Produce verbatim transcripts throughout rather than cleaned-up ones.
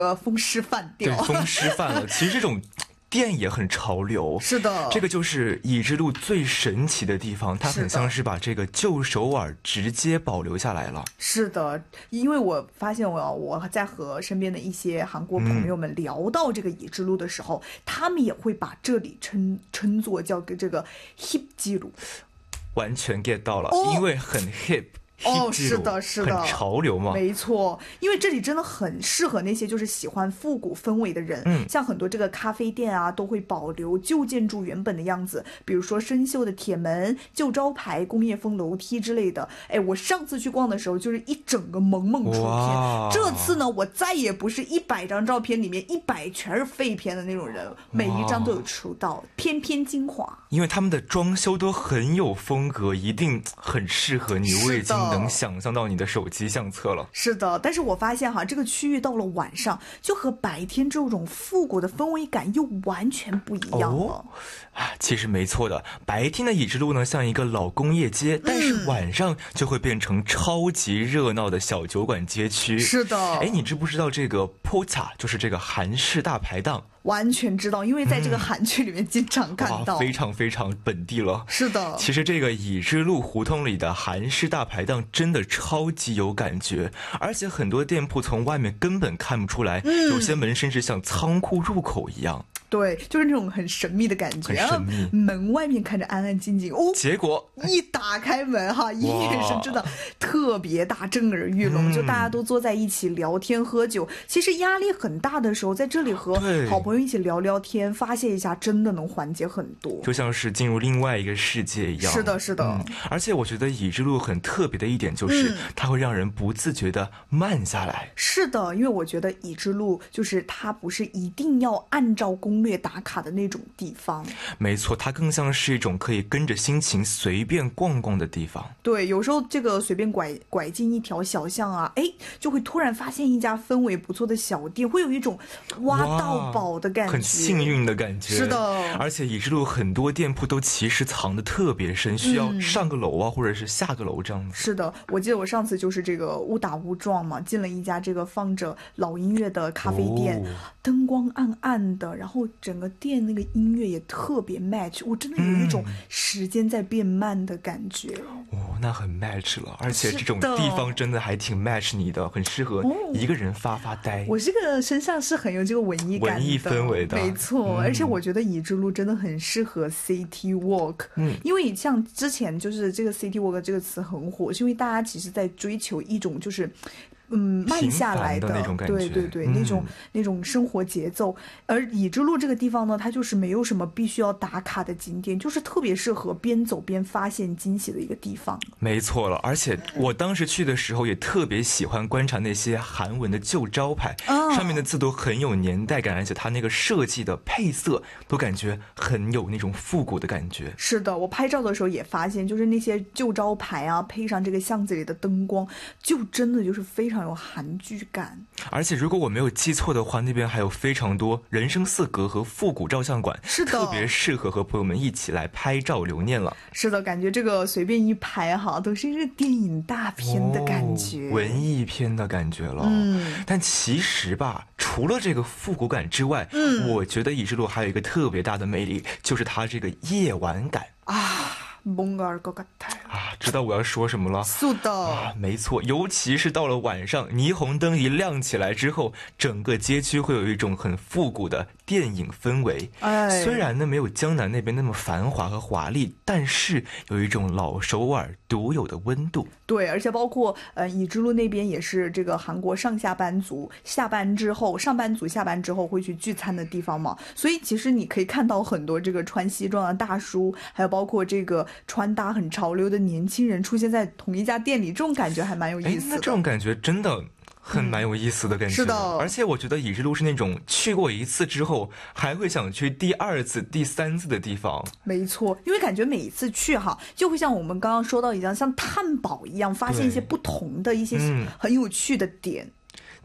呃风湿饭调， 对，风湿饭了。其实这种店也很潮流， 是的， 这个就是乙之路最神奇的地方，它很像是把这个旧首尔直接保留下来了。 是的，因为我发现我我在和身边的一些韩国朋友们聊到这个乙之路的时候，嗯、他们也会把这里称称作叫这个 hip 之路， 完全 get 到了， 哦、 因为很 hip。 哦，是的，是的， 很潮流嘛， 没错，因为这里真的很适合那些就是喜欢复古氛围的人。嗯，像很多这个咖啡店啊，都会保留旧建筑原本的样子，比如说生锈的铁门、旧招牌、工业风楼梯之类的。哎，我上次去逛的时候，就是一整个萌萌出片。这次呢，我再也不是一百张照片里面一百全是废片的那种人，每一张都有出道，偏偏精华。 因为他们的装修都很有风格，一定很适合你。我已经能想象到你的手机相册了。 是的，但是我发现哈，这个区域到了晚上，就和白天这种复古的氛围感又完全不一样了。哦啊，其实没错的，白天的乙之路呢像一个老工业街，但是晚上就会变成超级热闹的小酒馆街区。 是的， 哎，你知不知道这个 Pota 就是这个韩式大排档？ 完全知道，因为在这个韩剧里面经常看到， 嗯、非常非常本地了。 是的， 其实这个乙之路胡同里的韩式大排档真的超级有感觉，而且很多店铺从外面根本看不出来，嗯、有些门甚至像仓库入口一样。 对，就是那种很神秘的感觉， 很神秘。 门外面看着安安静静，哦， 结果一打开门哈，一眼是真的特别大，震耳欲聋，就大家都坐在一起聊天喝酒。其实压力很大的时候，在这里和好朋友一起聊聊天，发泄一下，真的能缓解很多， 就像是进入另外一个世界一样。 是的，是的。 嗯、而且我觉得乙之路很特别的一点就是，嗯、它会让人不自觉的慢下来。 是的，因为我觉得乙之路就是它不是一定要按照攻略打卡的那种地方。 没错，它更像是一种可以跟着心情随便逛逛的地方。 对，有时候这个随便拐拐进一条小巷啊，哎，就会突然发现一家氛围不错的小店，会有一种挖到宝的感觉， 很幸运的感觉。 是的， 而且乙之路很多店铺都其实藏得特别深，需要上个楼啊，嗯、或者是下个楼这样子。 是的，我记得我上次就是这个误打误撞嘛，进了一家这个放着老音乐的咖啡店，哦、灯光暗暗的，然后整个店那个音乐也特别 match， 我真的有一种时间在变慢的感觉。 嗯、哦，那很 match 了，而且这种地方真的还挺 match 你的，很适合一个人发发呆。 哦、我这个身上是很有这个文艺感的， 文艺氛围的， 没错。嗯、而且我觉得乙之路真的很适合 city walk， 嗯， 因为像之前就是这个 city walk 这个词很火，是因为大家其实在追求一种就是。嗯，慢下来的， 的那种感觉， 对对对， 嗯、 那种那种生活节奏。而乙之路这个地方呢，它就是没有什么必须要打卡的景点，就是特别适合边走边发现惊喜的一个地方。 没错了，而且我当时去的时候也特别喜欢观察那些韩文的旧招牌，啊、上面的字都很有年代感，而且它那个设计的配色都感觉很有那种复古的感觉。 是的，我拍照的时候也发现，就是那些旧招牌啊，配上这个巷子里的灯光，就真的就是非常有韩剧感。 而且如果我没有记错的话，那边还有非常多人生四格和复古照相馆， 是的， 特别适合和朋友们一起来拍照留念了。 是的，感觉这个随便一拍哈，都是一个电影大片的感觉， 哦、文艺片的感觉了。 嗯， 但其实吧，除了这个复古感之外，嗯，我觉得乙之路还有一个特别大的魅力，就是它这个夜晚感啊。뭔가 알 것 같아요. 啊，知道我要说什么了。 是的， 啊，没错，尤其是到了晚上，霓虹灯一亮起来之后，整个街区会有一种很复古的电影氛围。 哎， 虽然呢没有江南那边那么繁华和华丽，但是有一种老首尔独有的温度。 对，而且包括呃乙之路那边也是这个韩国上下班族下班之后，上班族下班之后会去聚餐的地方嘛，所以其实你可以看到很多这个穿西装的大叔，还有包括这个穿搭很潮流的年轻人出现在同一家店里，这种感觉还蛮有意思的。 那这种感觉真的很蛮有意思的感觉、嗯、 是的， 而且我觉得乙之路是那种去过一次之后还会想去第二次第三次的地方。 没错，因为感觉每一次去哈就会像我们刚刚说到一样，像探宝一样发现一些不同的一些很有趣的点、嗯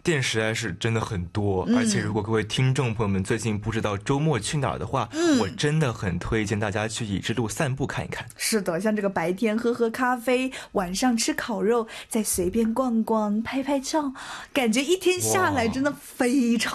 店实在是真的很多，嗯、而且如果各位听众朋友们最近不知道周末去哪儿的话，嗯、我真的很推荐大家去已知路散步看一看。 是的，像这个白天喝喝咖啡，晚上吃烤肉，再随便逛逛拍拍照，感觉一天下来真的非常